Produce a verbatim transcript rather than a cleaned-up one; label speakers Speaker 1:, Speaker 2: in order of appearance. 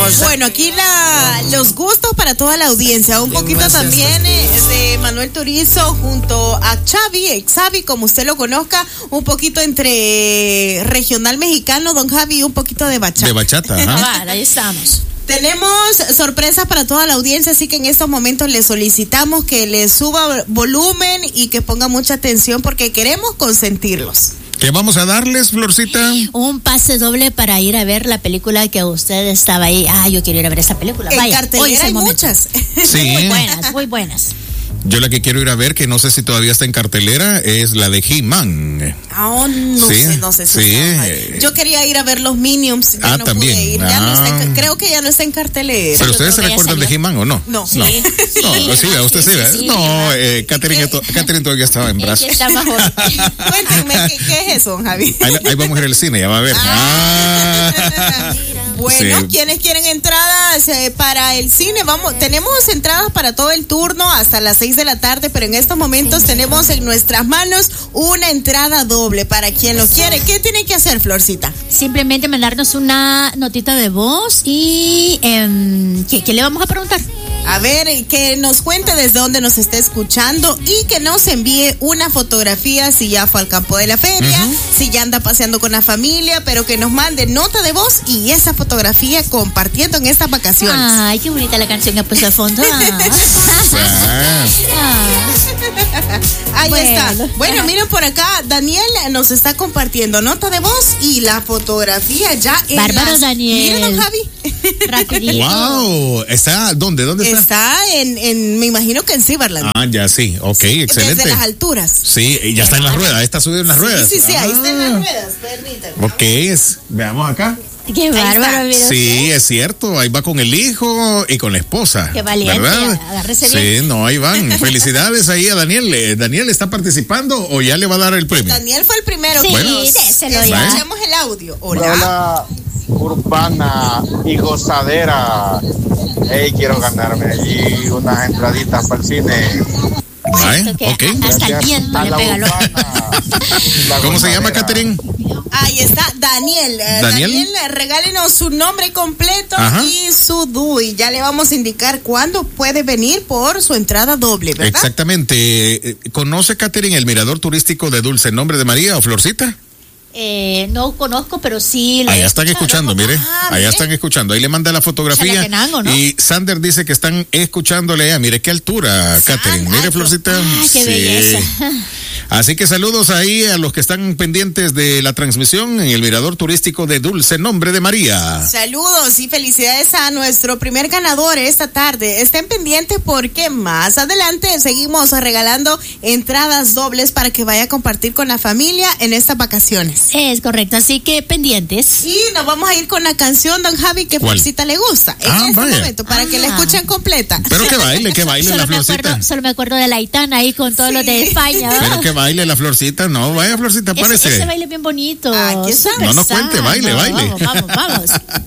Speaker 1: hermosa.
Speaker 2: Bueno, aquí la, los gustos para toda la audiencia. Un poquito también eh, de Manuel Turizo junto a Xavi, Xavi, como usted lo conozca, un poquito entre regional mexicano, don Javi, un poquito de bachata.
Speaker 3: De bachata, ajá.
Speaker 1: Vale, ahí estamos.
Speaker 2: Tenemos sorpresas para toda la audiencia, así que en estos momentos les solicitamos que les suba volumen y que ponga mucha atención porque queremos consentirlos.
Speaker 3: ¿Qué vamos a darles, Florcita?
Speaker 1: Un pase doble para ir a ver la película que usted estaba ahí. Ah, yo quiero ir a ver esa película.
Speaker 2: En
Speaker 1: Vaya,
Speaker 2: cartelera
Speaker 1: hoy es el
Speaker 2: hay
Speaker 1: momento.
Speaker 2: muchas.
Speaker 3: Sí.
Speaker 1: Muy buenas, muy buenas.
Speaker 3: Yo la que quiero ir a ver, que no sé si todavía está en cartelera, es la de He-Man.
Speaker 2: Ah, no
Speaker 3: Sí,
Speaker 2: sé, no sé si
Speaker 3: sí.
Speaker 2: está. Yo quería ir a ver los Minions, ya
Speaker 3: Ah,
Speaker 2: no
Speaker 3: también.
Speaker 2: pude ir. Ya
Speaker 3: Ah.
Speaker 2: no está en- creo que ya no está en cartelera.
Speaker 3: ¿Pero
Speaker 1: yo
Speaker 3: ustedes se
Speaker 1: creo que ya
Speaker 3: recuerdan de
Speaker 1: salió.
Speaker 3: He-Man o no?
Speaker 2: No.
Speaker 1: Sí.
Speaker 3: No,
Speaker 1: Sí.
Speaker 3: no, sí,
Speaker 1: Ah,
Speaker 3: usted
Speaker 1: sí,
Speaker 3: sí,
Speaker 1: sí,
Speaker 3: ¿verdad?
Speaker 1: sí.
Speaker 3: No, eh, Catherine, to- Catherine todavía estaba en
Speaker 1: Sí,
Speaker 3: brazos.
Speaker 1: está mejor.
Speaker 2: Cuéntenme, ¿qué, ¿qué es eso, don Javi?
Speaker 3: Ahí, ahí vamos a ir al cine, ya va a ver. Ah.
Speaker 2: Bueno,
Speaker 3: Sí.
Speaker 2: ¿quiénes quieren entradas eh, para el cine? Vamos, tenemos entradas para todo el turno hasta las seis de la tarde, pero en estos momentos tenemos en nuestras manos una entrada doble para quien lo quiere. ¿Qué tiene que hacer, Florcita?
Speaker 1: Simplemente mandarnos una notita de voz y eh, ¿qué, ¿qué le vamos a preguntar?
Speaker 2: A ver, eh, que nos cuente desde dónde nos está escuchando y que nos envíe una fotografía si ya fue al campo de la feria, uh-huh. si ya anda paseando con la familia, pero que nos mande nota de voz y esa fotografía compartiendo en estas vacaciones.
Speaker 1: Ay, qué bonita la canción que puso de fondo. Ah.
Speaker 2: Ahí
Speaker 1: Bueno.
Speaker 2: está. Bueno, miren por acá, Daniel nos está compartiendo nota de voz y la fotografía ya en
Speaker 1: Bárbaro,
Speaker 2: las...
Speaker 1: Daniel.
Speaker 2: Miren, don Javi.
Speaker 1: Rapidito.
Speaker 3: Wow, ¿está dónde? ¿Dónde está?
Speaker 2: Está en, en, me imagino que en Cyberland.
Speaker 3: Ah, ya sí, ok, excelente.
Speaker 2: Desde las alturas.
Speaker 3: Sí, ya está en las ruedas, está subido en las ruedas.
Speaker 2: Sí, sí, sí, ahí está en las
Speaker 3: Ah.
Speaker 2: ruedas, permítanme.
Speaker 3: Ok, es, veamos acá.
Speaker 1: Qué bárbaro, mira
Speaker 3: Sí,
Speaker 1: usted.
Speaker 3: es cierto, ahí va con el hijo y con la esposa.
Speaker 1: Qué valiente,
Speaker 3: ¿verdad?
Speaker 1: agárrese
Speaker 3: Sí,
Speaker 1: bien.
Speaker 3: no, ahí van. Felicidades ahí a Daniel. Eh, ¿Daniel está participando o ya le va a dar el premio?
Speaker 2: Daniel fue el primero.
Speaker 1: Sí,
Speaker 2: Bueno,
Speaker 1: déselo ya.
Speaker 2: escuchemos el audio. Hola.
Speaker 4: Hola, urbana y gozadera. Hey, quiero ganarme allí unas entraditas para el cine.
Speaker 3: Vale,
Speaker 1: Que
Speaker 3: ok.
Speaker 1: hasta el viento
Speaker 4: A
Speaker 1: le
Speaker 4: la
Speaker 1: pega lo-
Speaker 4: urbana. La
Speaker 3: ¿Cómo se llama,
Speaker 4: gozadera.
Speaker 3: Catherine?
Speaker 2: Ahí está, Daniel. Eh,
Speaker 3: ¿Daniel?
Speaker 2: Daniel, eh, regálenos su nombre completo
Speaker 3: Ajá.
Speaker 2: y su D U I. Ya le vamos a indicar cuándo puede venir por su entrada doble, ¿verdad?
Speaker 3: Exactamente. Eh, ¿Conoce, Catherine, el mirador turístico de Dulce Nombre de María o Florcita?
Speaker 1: Eh, no conozco, pero sí. lo he
Speaker 3: Allá están
Speaker 1: escuchado.
Speaker 3: escuchando, mire.
Speaker 2: Ah,
Speaker 3: Allá
Speaker 2: mire.
Speaker 3: están escuchando. Ahí le manda la fotografía.
Speaker 1: Chalatenango, ¿no?
Speaker 3: Y Sander dice que están escuchándole allá. Mire qué altura, Catherine. Mire,
Speaker 2: ay,
Speaker 3: Florcita.
Speaker 1: ah, qué belleza.
Speaker 3: Así que saludos ahí a los que están pendientes de la transmisión en el mirador turístico de Dulce Nombre de María.
Speaker 2: Saludos y felicidades a nuestro primer ganador esta tarde. Estén pendientes porque más adelante seguimos regalando entradas dobles para que vaya a compartir con la familia en estas vacaciones.
Speaker 1: Es correcto, así que pendientes.
Speaker 2: Y nos vamos a ir con la canción, don Javi, que
Speaker 3: ¿Cuál?
Speaker 2: Florcita le gusta en
Speaker 3: Ah,
Speaker 2: este
Speaker 3: vaya.
Speaker 2: momento, para que la
Speaker 1: Ah.
Speaker 2: escuchen completa.
Speaker 3: Pero que baile, que baile
Speaker 1: Solo
Speaker 3: la
Speaker 1: me,
Speaker 3: Florcita.
Speaker 1: acuerdo, solo me acuerdo de la Aitana ahí con todos los de España.
Speaker 3: Pero que baile la Florcita. No, vaya, Florcita,
Speaker 1: Ese,
Speaker 3: parece.
Speaker 1: ese baile bien bonito.
Speaker 2: Aquí está.
Speaker 1: Súper
Speaker 3: No nos cuente,
Speaker 1: sano.
Speaker 3: baile, baile.
Speaker 1: Vamos, vamos, vamos.